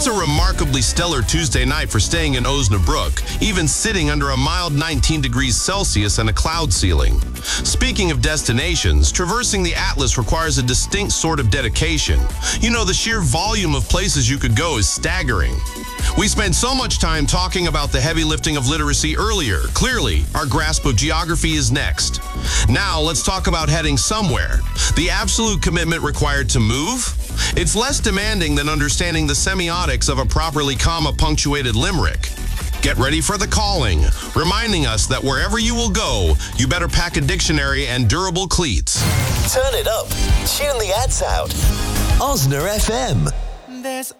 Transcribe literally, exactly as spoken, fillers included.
It's a remarkably stellar Tuesday night for staying in Osnabrück, even sitting under a mild nineteen degrees Celsius and a cloud ceiling. Speaking of destinations, traversing the Atlas requires a distinct sort of dedication. You know, the sheer volume of places you could go is staggering. We spent so much time talking about the heavy lifting of literacy earlier. Clearly, our grasp of geography is next. Now, let's talk about heading somewhere. The absolute commitment required to move? It's less demanding than understanding the semiotics of a properly comma-punctuated limerick. Get ready for the calling, reminding us that wherever you will go, you better pack a dictionary and durable cleats. Turn it up. Tune the ads out. Osna F M. There's